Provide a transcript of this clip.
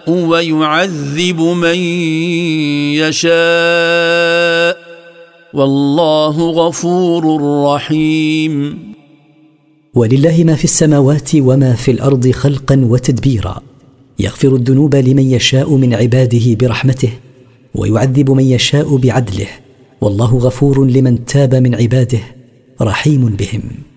ويعذب من يشاء والله غفور رحيم. ولله ما في السماوات وما في الأرض خلقا وتدبيرا، يغفر الذنوب لمن يشاء من عباده برحمته، ويعذب من يشاء بعدله، والله غفور لمن تاب من عباده رحيم بهم.